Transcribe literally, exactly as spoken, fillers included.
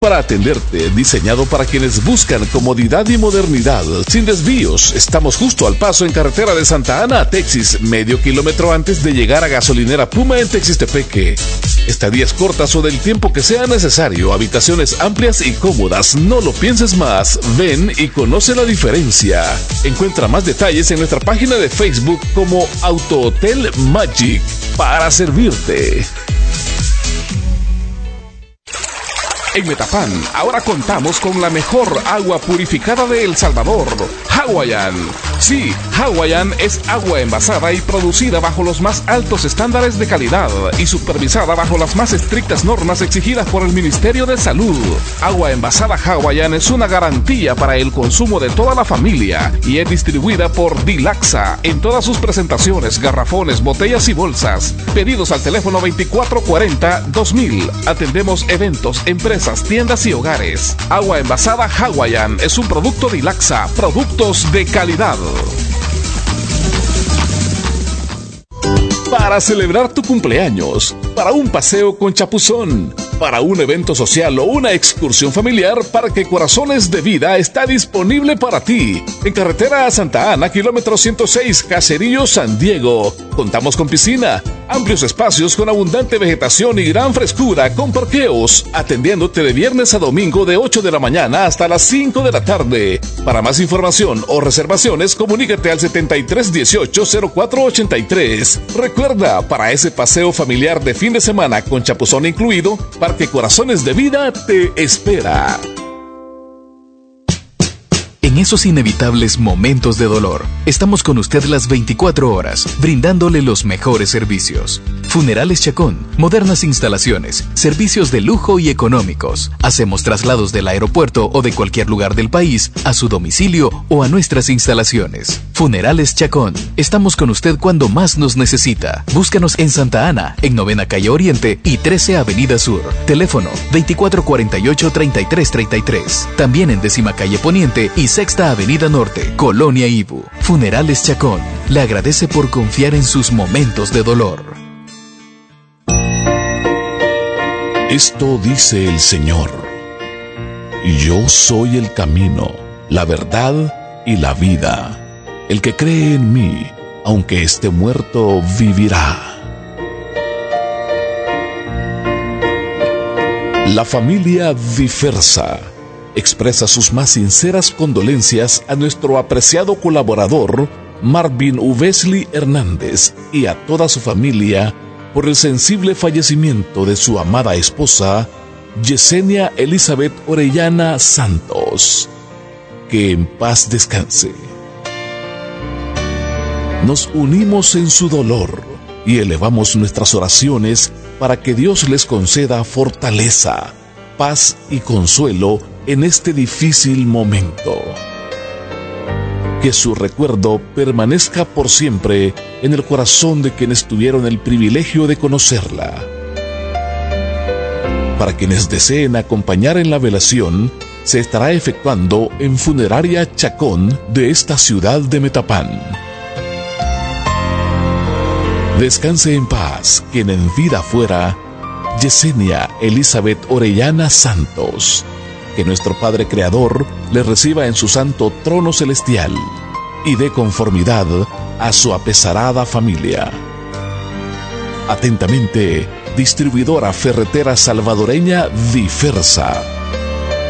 Para atenderte, diseñado para quienes buscan comodidad y modernidad, sin desvíos. Estamos justo al paso en carretera de Santa Ana a Texis, medio kilómetro antes de llegar a Gasolinera Puma en Texistepeque. Estadías cortas o del tiempo que sea necesario, habitaciones amplias y cómodas. No lo pienses más, ven y conoce la diferencia. Encuentra más detalles en nuestra página de Facebook como Auto Hotel Magic, para servirte. En Metapán, ahora contamos con la mejor agua purificada de El Salvador, Hawaiian. Sí, Hawaiian es agua envasada y producida bajo los más altos estándares de calidad y supervisada bajo las más estrictas normas exigidas por el Ministerio de Salud. Agua envasada Hawaiian es una garantía para el consumo de toda la familia y es distribuida por Dilaxa en todas sus presentaciones, garrafones, botellas y bolsas. Pedidos al teléfono veinticuatro cuarenta dos mil. Atendemos eventos, empresas, tiendas y hogares. Agua envasada Hawaiian es un producto Dilaxa, productos de calidad. Para celebrar tu cumpleaños, para un paseo con chapuzón, para un evento social o una excursión familiar, Parque Corazones de Vida está disponible para ti. En carretera a Santa Ana, kilómetro ciento seis, Caserío, San Diego. Contamos con piscina, amplios espacios con abundante vegetación y gran frescura con parqueos, atendiéndote de viernes a domingo de ocho de la mañana hasta las cinco de la tarde. Para más información o reservaciones, comunícate al setenta y tres dieciocho cero cuatro ochenta y tres. Recuerda, para ese paseo familiar de fin de semana con chapuzón incluido, Parque Corazones de Vida te espera. En esos inevitables momentos de dolor, estamos con usted las veinticuatro horas, brindándole los mejores servicios. Funerales Chacón, modernas instalaciones, servicios de lujo y económicos. Hacemos traslados del aeropuerto o de cualquier lugar del país a su domicilio o a nuestras instalaciones. Funerales Chacón, estamos con usted cuando más nos necesita. Búscanos en Santa Ana, en Novena Calle Oriente y trece Avenida Sur. Teléfono veinticuatro cuarenta y ocho treinta y tres treinta y tres. También en Décima Calle Poniente y Sexta Avenida Norte, Colonia Ibu. Funerales Chacón le agradece por confiar en sus momentos de dolor. Esto dice el Señor: yo soy el camino, la verdad y la vida. El que cree en mí, aunque esté muerto, vivirá. La familia Vifersa expresa sus más sinceras condolencias a nuestro apreciado colaborador Marvin Uvesley Hernández y a toda su familia por el sensible fallecimiento de su amada esposa Yesenia Elizabeth Orellana Santos. Que en paz descanse. Nos unimos en su dolor y elevamos nuestras oraciones para que Dios les conceda fortaleza, paz y consuelo en este difícil momento. Que su recuerdo permanezca por siempre en el corazón de quienes tuvieron el privilegio de conocerla. Para quienes deseen acompañar en la velación, se estará efectuando en Funeraria Chacón de esta ciudad de Metapán. Descanse en paz quien en vida fuera Yesenia Elizabeth Orellana Santos. Que nuestro Padre Creador le reciba en su santo trono celestial y dé conformidad a su apesarada familia. Atentamente, Distribuidora Ferretera Salvadoreña Vifersa.